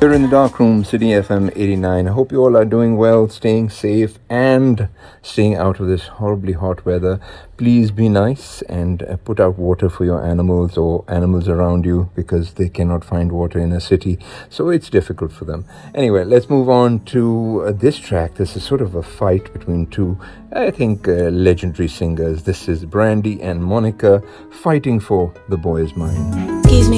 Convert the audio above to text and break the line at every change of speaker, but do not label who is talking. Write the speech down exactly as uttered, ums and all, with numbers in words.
You're in the dark room, City F M eighty-nine. I hope you all are doing well, staying safe, and staying out of this horribly hot weather. Please be nice and uh, put out water for your animals or animals around you, because they cannot find water in a city, so it's difficult for them. Anyway, let's move on to uh, this track. This is sort of a fight between two, I think, uh, legendary singers. This is Brandy and Monica fighting for the boy's mind.
Gives me